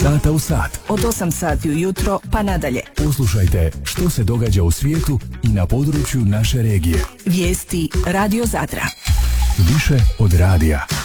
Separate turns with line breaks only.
sata u sat.
Od 8 sati ujutro pa nadalje.
Poslušajte što se događa u svijetu i na području naše regije.
Vijesti Radio Zadra.
Više od radija.